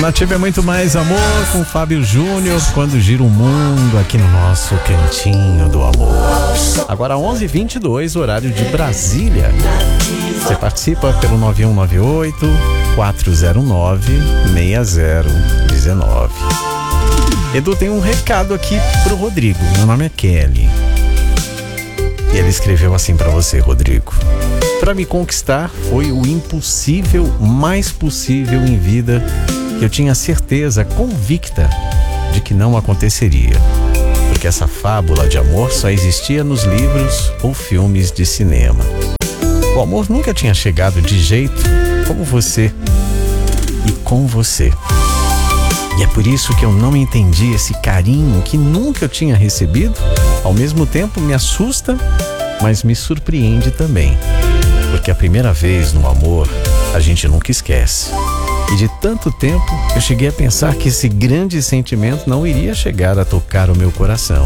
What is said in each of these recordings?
Nativa é muito mais amor com Fábio Júnior, quando gira o mundo aqui no nosso cantinho do amor. Agora 11h22, horário de Brasília. Você participa pelo 9198-409-6019. Edu, tem um recado aqui pro Rodrigo. Meu nome é Kelly. E ele escreveu assim pra você, Rodrigo: pra me conquistar foi o impossível mais possível em vida, que eu tinha certeza convicta de que não aconteceria, porque essa fábula de amor só existia nos livros ou filmes de cinema. O amor nunca tinha chegado de jeito como você e com você. E é por isso que eu não entendi esse carinho que nunca eu tinha recebido. Ao mesmo tempo me assusta, mas me surpreende também, porque a primeira vez no amor a gente nunca esquece. E de tanto tempo eu cheguei a pensar que esse grande sentimento não iria chegar a tocar o meu coração.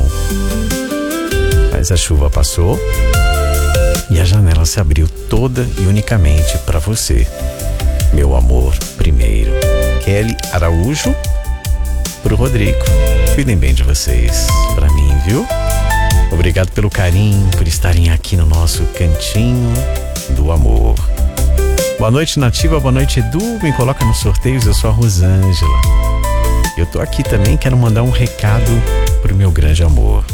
Mas a chuva passou e a janela se abriu toda e unicamente para você, meu amor primeiro. Kelly Araújo, pro Rodrigo. Cuidem bem de vocês, pra mim, viu? Obrigado pelo carinho, por estarem aqui no nosso cantinho do amor. Boa noite, Nativa. Boa noite, Edu. Me coloca nos sorteios. Eu sou a Rosângela. Eu tô aqui também, quero mandar um recado pro meu grande amor.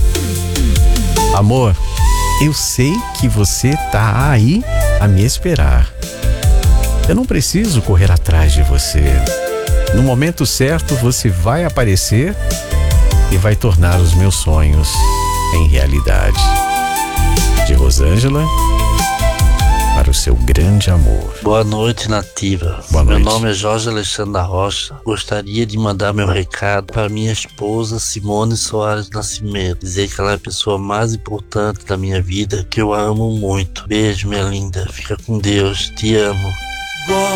Amor, eu sei que você tá aí a me esperar. Eu não preciso correr atrás de você. No momento certo, você vai aparecer e vai tornar os meus sonhos em realidade. De Rosângela, para o seu grande amor. Boa noite, Nativa. Boa noite. Meu nome é Jorge Alexandre da Rocha. Gostaria de mandar meu recado para minha esposa Simone Soares Nascimento. Dizer que ela é a pessoa mais importante da minha vida, que eu a amo muito. Beijo, minha linda. Fica com Deus. Te amo.